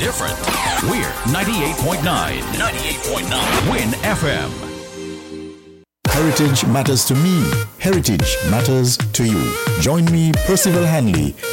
different. We're 98.9. 98.9. Win FM. Heritage matters to me. Heritage matters to you. Join me, Percival Hanley,